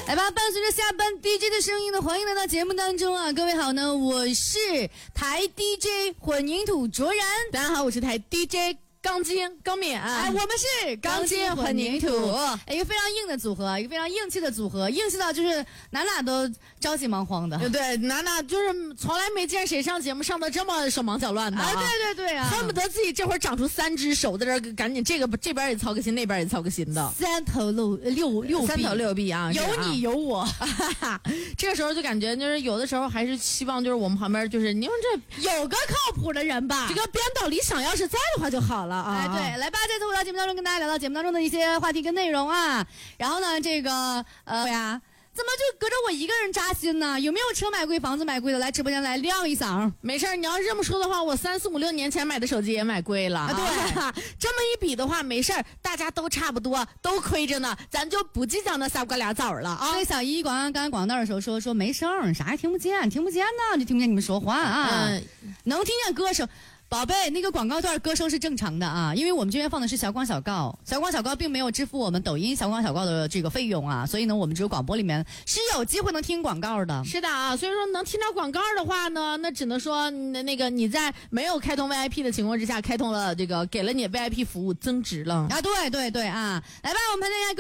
来吧，伴随着下班 DJ 的声音呢，欢迎来到节目当中啊！各位好呢，我是台 DJ 混凝土卓然， 大家好，我是台 DJ 钢筋高敏。 哎，我们是钢筋混凝土，一个非常硬的组合，一个非常硬气的组合，硬气到就是哪都着急忙慌的。 对，哪就是从来没见谁上节目上的这么手忙脚乱的啊！对啊， 恨不得自己这会儿长出3只手，在这赶紧这边也操个心，那边也操个心的。 三头六臂啊！ 有你有我，这个时候就感觉就是有的时候还是希望就是我们旁边就是你们这有个靠谱的人吧，这个编导理想要是在的话就好了。 哎，对，来吧，这次回到节目当中，跟大家聊到节目当中的一些话题跟内容啊。然后呢，这个怎么就隔着我一个人扎心呢？有没有车买贵房子买贵的来直播间来亮一嗓？ 没事，你要是这么说的话，我3、4、5、6年前买的手机也买贵了。对，这么一比的话，没事，大家都差不多，都亏着呢，咱就不计较那仨瓜俩枣了啊。 所以小姨刚刚广道的时候说没声，啥也听不见呢，就听不见你们说话啊。能听见歌声。宝贝，那个广告段歌声是正常的啊，因为我们这边放的是小广小告并没有支付我们抖音小广小告的这个费用啊，所以呢，我们只有广播里面是有机会能听广告的。 是的啊，所以说能听到广告的话呢，那只能说那个你在没有开通 VIP 的情况之下，开通了这个给了你 VIP 服务增值了啊，对啊，来吧，我们大家。